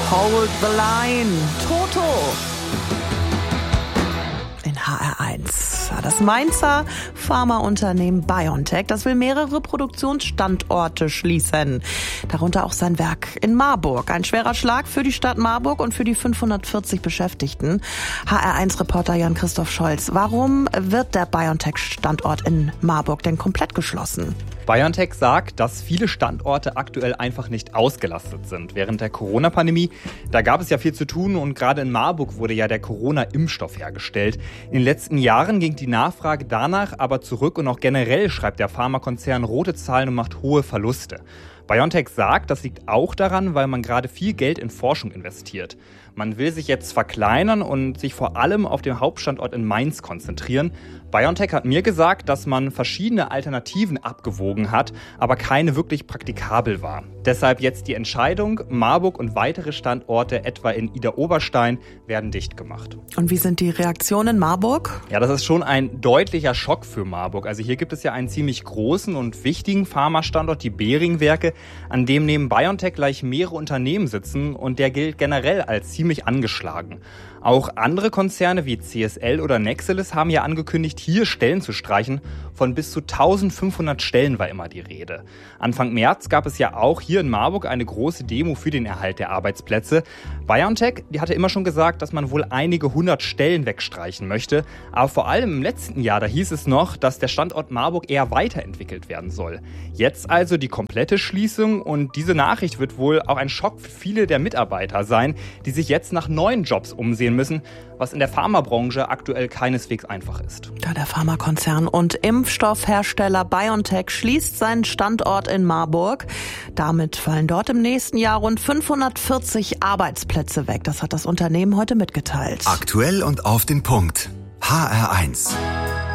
Hold the Line. Toto. In HR1. Das Mainzer Pharmaunternehmen BioNTech, das will mehrere Produktionsstandorte schließen. Darunter auch sein Werk in Marburg. Ein schwerer Schlag für die Stadt Marburg und für die 540 Beschäftigten. HR1-Reporter Jan-Christoph Scholz. Warum wird der BioNTech-Standort in Marburg denn komplett geschlossen? BioNTech sagt, dass viele Standorte aktuell einfach nicht ausgelastet sind. Während der Corona-Pandemie, da gab es ja viel zu tun und gerade in Marburg wurde ja der Corona-Impfstoff hergestellt. In den letzten Jahren ging die Nachfrage danach aber zurück und auch generell schreibt der Pharmakonzern rote Zahlen und macht hohe Verluste. BioNTech sagt, das liegt auch daran, weil man gerade viel Geld in Forschung investiert. Man will sich jetzt verkleinern und sich vor allem auf den Hauptstandort in Mainz konzentrieren. BioNTech hat mir gesagt, dass man verschiedene Alternativen abgewogen hat, aber keine wirklich praktikabel war. Deshalb jetzt die Entscheidung, Marburg und weitere Standorte, etwa in Idar-Oberstein, werden dicht gemacht. Und wie sind die Reaktionen in Marburg? Ja, das ist schon ein deutlicher Schock für Marburg. Also hier gibt es ja einen ziemlich großen und wichtigen Pharmastandort, die Behring-Werke, an dem neben BioNTech gleich mehrere Unternehmen sitzen und der gilt generell als ziemlich angeschlagen. Auch andere Konzerne wie CSL oder Nexelis haben ja angekündigt, hier Stellen zu streichen. Von bis zu 1500 Stellen war immer die Rede. Anfang März gab es ja auch hier in Marburg eine große Demo für den Erhalt der Arbeitsplätze. BioNTech, die hatte immer schon gesagt, dass man wohl einige 100 Stellen wegstreichen möchte. Aber vor allem im letzten Jahr, da hieß es noch, dass der Standort Marburg eher weiterentwickelt werden soll. Jetzt also die komplette Schließung und diese Nachricht wird wohl auch ein Schock für viele der Mitarbeiter sein, die sich jetzt nach neuen Jobs umsehen müssen, was in der Pharmabranche aktuell keineswegs einfach ist. Da der Pharmakonzern und Impfstoffhersteller BioNTech schließt seinen Standort in Marburg. Damit fallen dort im nächsten Jahr rund 540 Arbeitsplätze weg. Das hat das Unternehmen heute mitgeteilt. Aktuell und auf den Punkt. HR1.